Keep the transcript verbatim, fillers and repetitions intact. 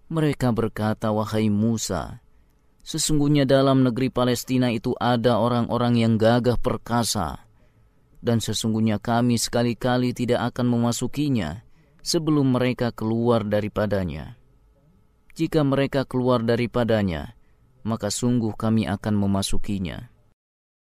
Mereka berkata, "Wahai Musa, sesungguhnya dalam negeri Palestina itu ada orang-orang yang gagah perkasa, dan sesungguhnya kami sekali-kali tidak akan memasukinya sebelum mereka keluar daripadanya. Jika mereka keluar daripadanya, maka sungguh kami akan memasukinya."